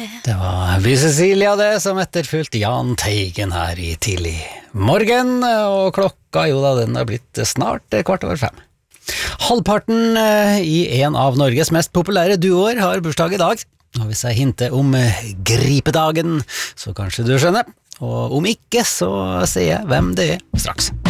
Det var By-Cecilia det, som etterfulgt Jahn Teigen her i tidlig morgen, og klokka jo da, den har blitt snart 4:15. Halvparten i en av Norges mest populære duoer har bursdag i dag, og hvis jeg hinter om gripedagen, så kanskje du skjønner, og om ikke så sier jeg hvem det er straks.